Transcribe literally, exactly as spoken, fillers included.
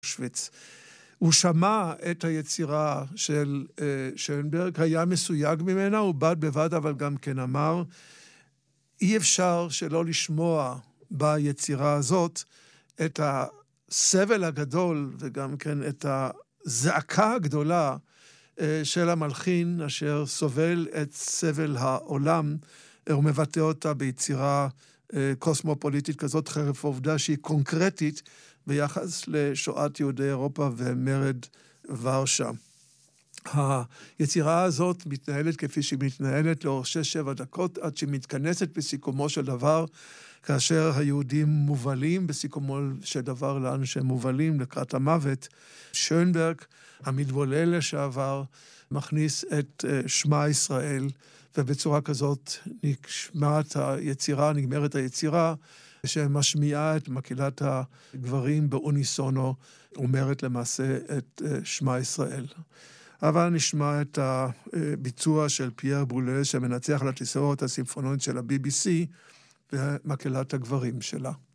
אושוויץ. הוא שמע את היצירה של שוינברג, היה מסויג ממנה, הוא בד בבד אבל גם כן אמר, אי אפשר שלא לשמוע ביצירה הזאת את הסבל הגדול וגם כן את הזעקה הגדולה של המלחין אשר סובל את סבל העולם ומבטא אותה ביצירה קוסמופוליטית כזאת, חרף העובדה שהיא קונקרטית ביחס לשואת יהודי אירופה ומרד ורשה. היצירה הזאת מתנהלת כפי שהיא מתנהלת לאורך שש שבע דקות עד שהיא מתכנסת בסיכומו של דבר, כאשר היהודים מובלים בסיכומו של דבר לאן שהם מובלים לקראת המוות. שוינברג, המתבולל לשעבר, מכניס את שמע ישראל, ובצורה כזאת נשמעת היצירה, נגמרת היצירה, שמשמיעה את מקהלת הגברים באוניסונו, אומרת למעשה את שמע ישראל. אבל נשמע את הביצוע של פייר ברולה, שמנצח לתסרט הסימפונית של ה-בי בי סי, ומקהלת הגברים שלה.